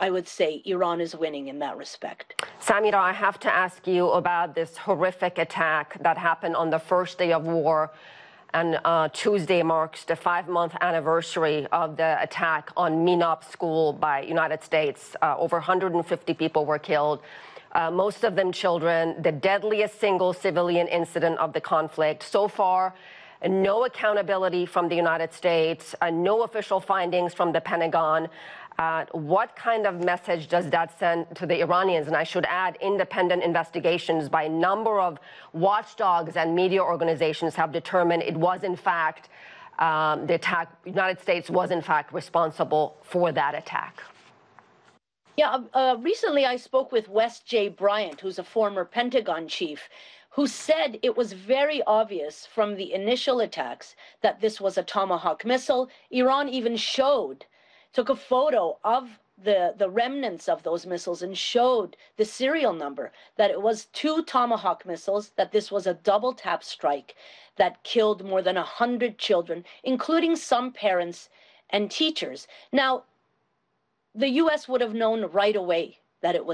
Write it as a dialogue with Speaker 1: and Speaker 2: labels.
Speaker 1: I would say Iran is winning in that respect.
Speaker 2: Samira, I have to ask you about this horrific attack that happened on the first day of war. And Tuesday marks the 5-month anniversary of the attack on Minop School by United States. Over 150 people were killed, most of them children, the deadliest single civilian incident of the conflict. So far, no accountability from the United States, no official findings from the Pentagon. What kind of message does that send to the Iranians? And I should add, independent investigations by a number of watchdogs and media organizations have determined it was, in fact, the United States was, in fact, responsible for that attack.
Speaker 1: Yeah, recently I spoke with West J. Bryant, who's a former Pentagon chief, who said it was very obvious from the initial attacks that this was a Tomahawk missile. Iran even took a photo of the remnants of those missiles and showed the serial number, that it was 2 Tomahawk missiles, that this was a double tap strike that killed more than 100 children, including some parents and teachers. Now, the U.S. would have known right away that it was